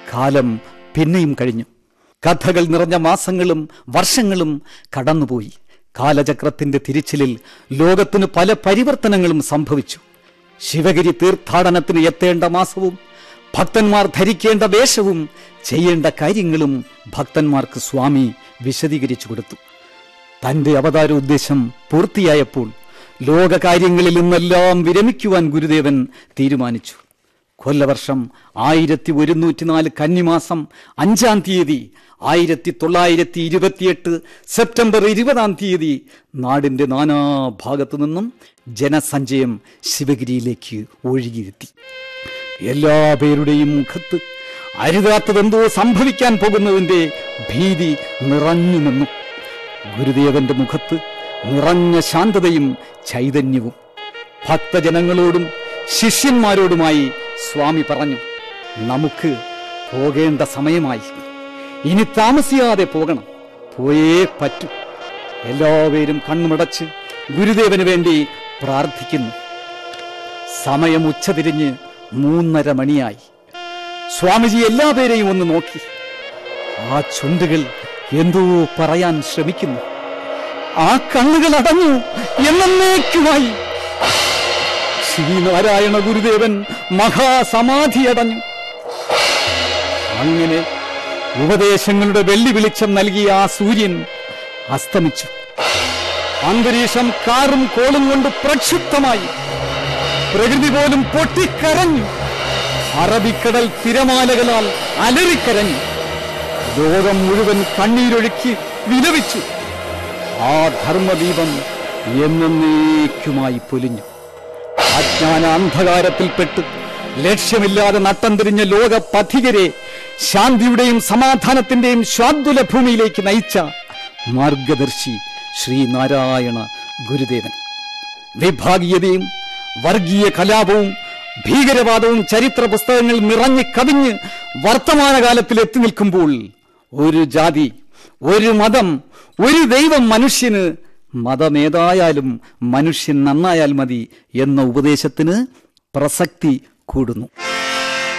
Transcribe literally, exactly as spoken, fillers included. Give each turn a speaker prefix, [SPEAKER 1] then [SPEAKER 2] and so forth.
[SPEAKER 1] കാലം പിന്നെയും കഴിഞ്ഞു. കഥകൾ നിറഞ്ഞ മാസങ്ങളും വർഷങ്ങളും കടന്നുപോയി. കാലചക്രത്തിന്റെ തിരിച്ചിലിൽ ലോകത്തിന് പല പരിവർത്തനങ്ങളും സംഭവിച്ചു. ശിവഗിരി തീർത്ഥാടനത്തിന് എത്തേണ്ട മാസവും ഭക്തന്മാർ ധരിക്കേണ്ട വേഷവും ചെയ്യേണ്ട കാര്യങ്ങളും ഭക്തന്മാർക്ക് സ്വാമി വിശദീകരിച്ചു കൊടുത്തു. തന്റെ അവതാരോദ്ദേശം പൂർത്തിയായപ്പോൾ ലോകകാര്യങ്ങളിൽ നിന്നെല്ലാം വിരമിക്കുവാൻ ഗുരുദേവൻ തീരുമാനിച്ചു. കൊല്ലവർഷം ആയിരത്തി ഒരുന്നൂറ്റി നാല് കന്നിമാസം അഞ്ചാം തീയതി ആയിരത്തി തൊള്ളായിരത്തി ഇരുപത്തിയെട്ട് സെപ്റ്റംബർ ഇരുപതാം തീയതി നാടിന്റെ നാനാഭാഗത്തു നിന്നും ജനസഞ്ചയം ശിവഗിരിയിലേക്ക് ഒഴുകിയെത്തി. എല്ലാ പേരുടെയും മുഖത്ത് അരുതാത്തതെന്തോ സംഭവിക്കാൻ പോകുന്നതിന്റെ ഭീതി നിറഞ്ഞു നിന്നു. ഗുരുദേവന്റെ മുഖത്ത് നിറഞ്ഞ ശാന്തതയും ചൈതന്യവും. ഭക്തജനങ്ങളോടും ശിഷ്യന്മാരോടുമായി സ്വാമി പറഞ്ഞു, നമുക്ക് പോകേണ്ട സമയമായി. ഇനി താമസിയാതെ പോകണം. പോയേ പറ്റൂ. എല്ലാവരും കണ്ണുമടച്ച് ഗുരുദേവന് വേണ്ടി പ്രാർത്ഥിക്കുന്നു. സമയം ഉച്ചതിരിഞ്ഞ് മൂന്നര മണിയായി. സ്വാമിജി എല്ലാവരെയും ഒന്ന് നോക്കി. ആ ചുണ്ടുകൾ എന്തോ പറയാൻ ശ്രമിക്കുന്നു. ആ കണ്ണുകൾ അടഞ്ഞു എന്നേക്കുമായി. ശ്രീനാരായണ ഗുരുദേവൻ മഹാസമാധിയടഞ്ഞു. അങ്ങനെ ഉപദേശങ്ങളുടെ വെള്ളി വെളിച്ചം നൽകിയ ആ സൂര്യൻ അസ്തമിച്ചു. അന്തരീക്ഷം കാറും കോളും കൊണ്ട് പ്രക്ഷുബ്ധമായി. പ്രകൃതി പോലും പൊട്ടിക്കരഞ്ഞു. അറബിക്കടൽ തിരമാലകളാൽ അലറിക്കരഞ്ഞു. ലോകം മുഴുവൻ കണ്ണീരൊഴുക്കി വിലപിച്ചു. ആ ധർമ്മദീപം എന്നേക്കുമായി പൊലിഞ്ഞു. അജ്ഞാന അന്ധകാരത്തിൽപ്പെട്ട് ലക്ഷ്യമില്ലാതെ നട്ടം തിരിഞ്ഞ ലോക പഥികരെ ശാന്തിയുടെയും സമാധാനത്തിന്റെയും ശാദ്വല ഭൂമിയിലേക്ക് നയിച്ച മാർഗദർശി ശ്രീനാരായണ ഗുരുദേവൻ. വിഭാഗീയതയും വർഗീയ കലാപവും ഭീകരവാദവും ചരിത്ര പുസ്തകങ്ങൾ നിറഞ്ഞു കവിഞ്ഞ് വർത്തമാനകാലത്തിൽ എത്തി നിൽക്കുമ്പോൾ ഒരു ജാതി, ഒരു മതം, ഒരു ദൈവം മനുഷ്യന് മതമേതായാലും മനുഷ്യൻ നന്നായാൽ മതി എന്ന ഉപദേശത്തിന് പ്രസക്തി കൂടുന്നു.